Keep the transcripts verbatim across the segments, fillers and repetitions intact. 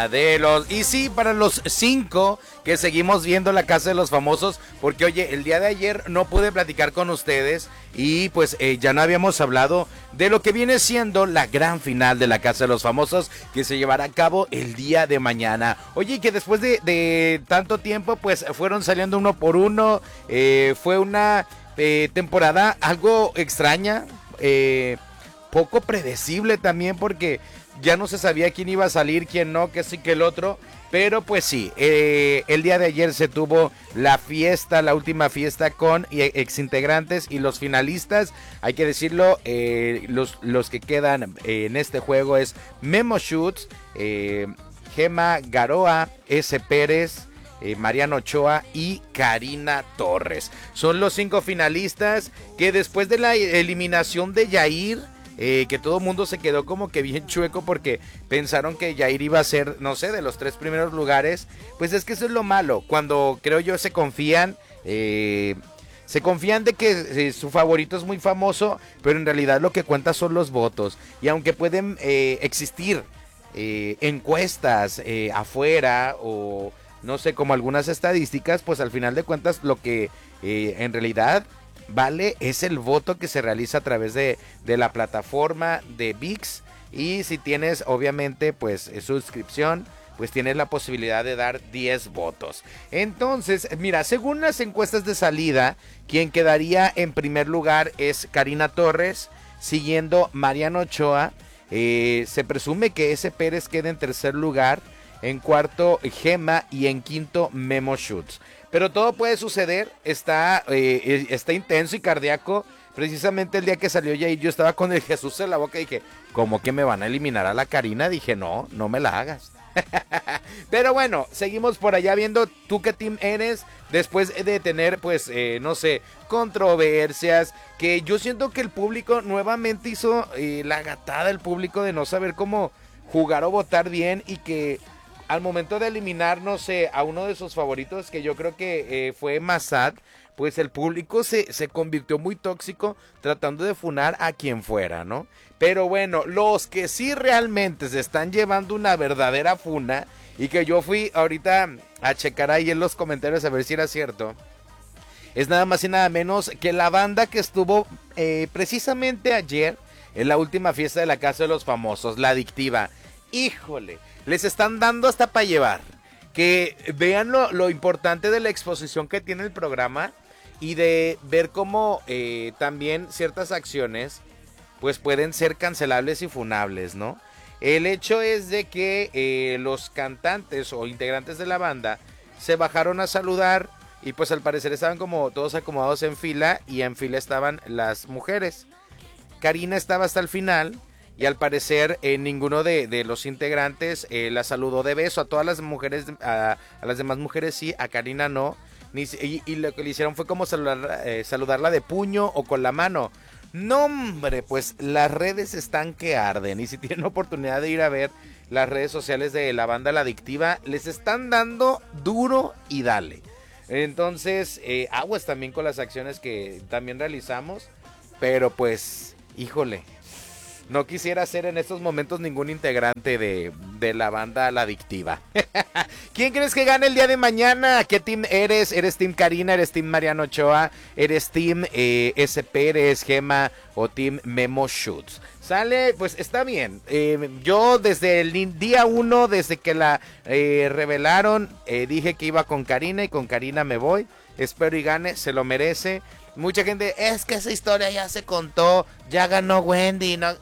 Casa de los... Y sí, para los cinco que seguimos viendo la Casa de los Famosos, porque oye, el día de ayer no pude platicar con ustedes y pues eh, ya no habíamos hablado de lo que viene siendo la gran final de la Casa de los Famosos que se llevará a cabo el día de mañana. Oye, que después de, de tanto tiempo pues fueron saliendo uno por uno, eh, fue una eh, temporada algo extraña, eh, poco predecible también porque ya no se sabía quién iba a salir, quién no, que sí que el otro. Pero pues sí, eh, el día de ayer se tuvo la fiesta, la última fiesta con exintegrantes y los finalistas. Hay que decirlo, eh, los, los que quedan en este juego es Memo Schutz, eh, Gema Garoa, S. Pérez, eh, Mariano Ochoa y Karina Torres. Son los cinco finalistas que después de la eliminación de Yair, Eh, que todo el mundo se quedó como que bien chueco porque pensaron que Yair iba a ser, no sé, de los tres primeros lugares. Pues es que eso es lo malo, cuando creo yo se confían, eh, se confían de que eh, su favorito es muy famoso, pero en realidad lo que cuenta son los votos. Y aunque pueden eh, existir eh, encuestas eh, afuera o no sé, como algunas estadísticas, pues al final de cuentas lo que eh, en realidad vale es el voto que se realiza a través de, de la plataforma de V I X, y si tienes obviamente pues suscripción, pues tienes la posibilidad de dar diez votos. Entonces, mira, según las encuestas de salida, quien quedaría en primer lugar es Karina Torres, siguiendo Mariano Ochoa, eh, se presume que ese Pérez quede en tercer lugar, en cuarto Gema y en quinto Memo Schutz. Pero todo puede suceder, está, eh, está intenso y cardíaco. Precisamente el día que salió Yair, yo estaba con el Jesús en la boca y dije, ¿cómo que me van a eliminar a la Karina? Dije, no, no me la hagas. Pero bueno, seguimos por allá viendo tú qué team eres, después de tener, pues, eh, no sé, controversias, que yo siento que el público nuevamente hizo eh, la gatada, el público de no saber cómo jugar o votar bien, y que al momento de eliminar, no sé, a uno de sus favoritos, que yo creo que eh, fue Massad, pues el público se, se convirtió muy tóxico tratando de funar a quien fuera, ¿no? Pero bueno, los que sí realmente se están llevando una verdadera funa, y que yo fui ahorita a checar ahí en los comentarios a ver si era cierto, es nada más y nada menos que la banda que estuvo eh, precisamente ayer en la última fiesta de la Casa de los Famosos, La Adictiva. Híjole, les están dando hasta para llevar. Que vean lo, lo importante de la exposición que tiene el programa, y de ver cómo eh, también ciertas acciones pues pueden ser cancelables y funables, ¿no? El hecho es de que eh, los cantantes o integrantes de la banda se bajaron a saludar, y pues al parecer estaban como todos acomodados en fila, y en fila estaban las mujeres. Karina estaba hasta el final, y al parecer eh, ninguno de, de los integrantes eh, la saludó de beso. A todas las mujeres, a, a las demás mujeres sí, a Karina no. Ni, y, y lo que le hicieron fue como saludar, eh, saludarla de puño o con la mano. No, hombre, pues las redes están que arden. Y si tienen oportunidad de ir a ver las redes sociales de la banda La Adictiva, les están dando duro y dale. Entonces, eh, aguas también con las acciones que también realizamos. Pero pues, híjole, no quisiera ser en estos momentos ningún integrante de, de la banda La Adictiva. ¿Quién crees que gane el día de mañana? ¿Qué team eres? ¿Eres team Karina? ¿Eres team Mariano Ochoa? ¿Eres team eh, S. Pérez, Gema o team Memo Schutz? Sale, pues está bien. Eh, yo desde el día uno, desde que la eh, revelaron, eh, dije que iba con Karina, y con Karina me voy. Espero y gane, se lo merece. Mucha gente, es que esa historia ya se contó, ya ganó Wendy, ¿no?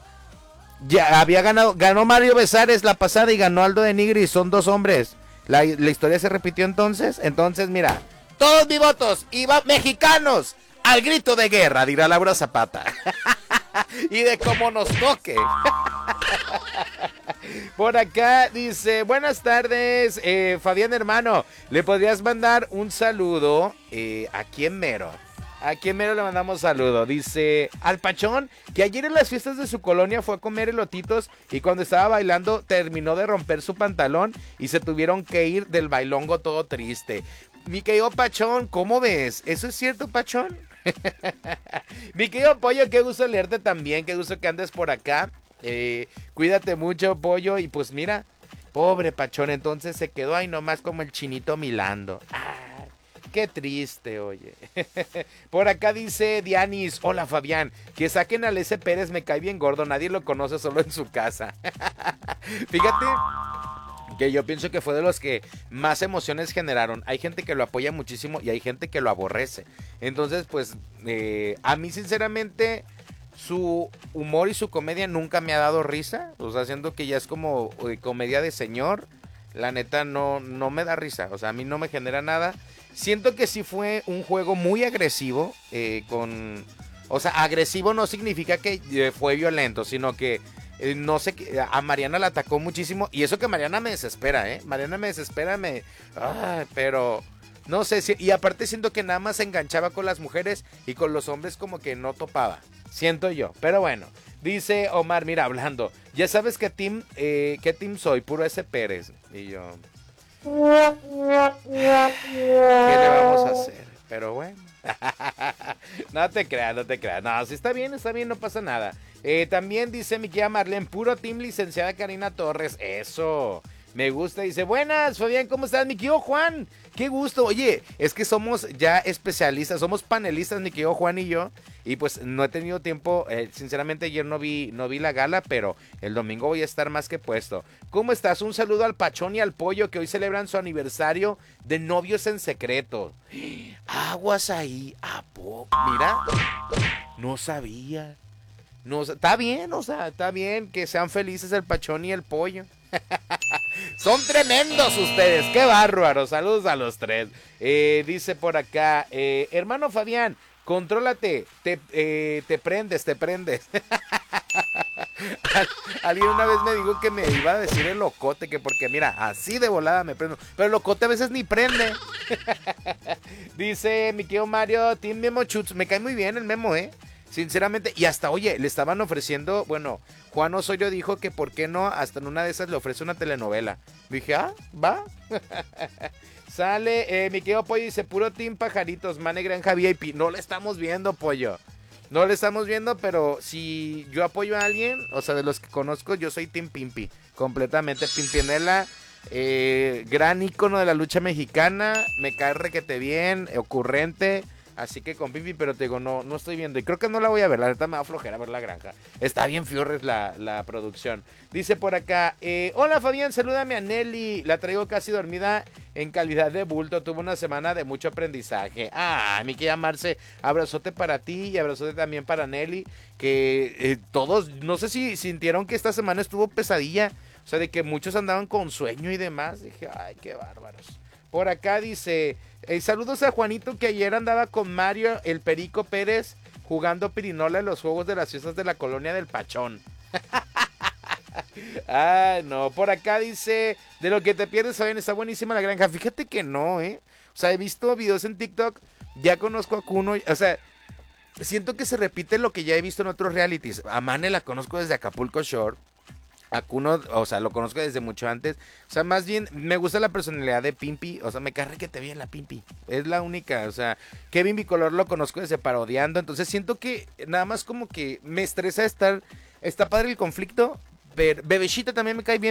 Ya había ganado, ganó Mario Besares la pasada y ganó Aldo de Nigris, son dos hombres. La, la historia se repitió entonces. Entonces, mira, todos mis votos, y va, mexicanos, al grito de guerra, dirá Laura Zapata. Y de cómo nos toque. Por acá dice, buenas tardes, eh, Fabián hermano, ¿le podrías mandar un saludo eh, a quién mero? ¿A quién mero le mandamos saludo? Dice, al Pachón, que ayer en las fiestas de su colonia fue a comer elotitos, y cuando estaba bailando terminó de romper su pantalón y se tuvieron que ir del bailongo todo triste. Mi querido Pachón, ¿cómo ves? ¿Eso es cierto, Pachón? Mi querido Pollo, qué gusto leerte también, qué gusto que andes por acá. Eh, cuídate mucho, Pollo, y pues mira, Pobre Pachón, entonces se quedó ahí nomás como el chinito milando. Ah, qué triste, oye. Por acá dice Dianis, hola Fabián, que saquen al ese Pérez, me cae bien gordo, nadie lo conoce, solo en su casa. Fíjate que yo pienso que fue de los que más emociones generaron. Hay gente que lo apoya muchísimo y hay gente que lo aborrece. Entonces, pues, eh, a mí sinceramente su humor y su comedia nunca me ha dado risa. O sea, siento que ya es como eh, comedia de señor. La neta no, no me da risa. O sea, a mí no me genera nada. Siento que sí fue un juego muy agresivo. Eh, con, o sea, agresivo no significa que eh, fue violento, sino que eh, no sé, a Mariana la atacó muchísimo. Y eso que Mariana me desespera, ¿eh? Mariana me desespera, me... Ay, pero... No sé, si, y aparte siento que nada más se enganchaba con las mujeres y con los hombres como que no topaba. Siento yo, pero bueno. Dice Omar, mira, hablando, ya sabes qué team, eh, qué team soy, puro ese Pérez. Y yo... ¿Qué le vamos a hacer? Pero bueno. No te creas, no te creas. No, si está bien, está bien, no pasa nada. Eh, también dice mi querida Marlene, puro team licenciada Karina Torres. Eso. Me gusta, dice, buenas, Fabián, ¿cómo estás, mi querido Juan? Qué gusto, oye, es que somos ya especialistas, somos panelistas, mi querido Juan y yo, y pues no he tenido tiempo, eh, sinceramente ayer no vi, no vi la gala, pero el domingo voy a estar más que puesto. ¿Cómo estás? Un saludo al Pachón y al Pollo, que hoy celebran su aniversario de novios en secreto. Aguas ahí, ¿a poco? Mira, no sabía. No, está bien, o sea, está bien que sean felices el Pachón y el Pollo. Son tremendos ustedes, qué bárbaros. Saludos a los tres. Eh, dice por acá, eh, hermano Fabián, contrólate, te, eh, te prendes, te prendes. Alguien una vez me dijo que me iba a decir el locote, que porque mira, así de volada me prendo, pero el locote a veces ni prende. Dice mi querido Mario, Team Memo Chutz, me cae muy bien el Memo, eh. Sinceramente, y hasta, oye, le estaban ofreciendo, bueno, Juan Osorio dijo que por qué no, hasta en una de esas le ofrece una telenovela. Dije, ah, va. Sale, eh, mi querido Pollo dice, puro team pajaritos, Mane Granja V I P. No le estamos viendo, Pollo. No le estamos viendo, pero si yo apoyo a alguien, o sea, de los que conozco, yo soy team Pimpi. Completamente, Pimpinela, eh, gran ícono de la lucha mexicana, me cae requete bien, ocurrente. Así que con Pimpi, pero te digo, no, no estoy viendo. Y creo que no la voy a ver, la neta me va a flojera ver la granja. Está bien fiorres la, la producción. Dice por acá, eh, hola Fabián, salúdame a Nelly. La traigo casi dormida en calidad de bulto. Tuvo una semana de mucho aprendizaje. Ah, mi querida Marce, abrazote para ti y abrazote también para Nelly. Que eh, todos, no sé si sintieron que esta semana estuvo pesadilla. O sea, de que muchos andaban con sueño y demás. Dije, ay, qué bárbaros. Por acá dice, eh, saludos a Juanito, que ayer andaba con Mario, el Perico Pérez, jugando pirinola en los juegos de las fiestas de la colonia del Pachón. Ah, no, por acá dice, de lo que te pierdes, saben, está buenísima la granja. Fíjate que no, eh. O sea, he visto videos en TikTok, ya conozco a Kuno, o sea, siento que se repite lo que ya he visto en otros realities. A Mane la conozco desde Acapulco Shore. A Kuno, o sea, lo conozco desde mucho antes. O sea, más bien, me gusta la personalidad de Pimpi. O sea, me carre que te bien la Pimpi. Es la única, o sea, Kevin Bicolor lo conozco desde Parodiando. Entonces siento que nada más como que me estresa estar, está padre el conflicto. Pero Bebecita también me cae bien.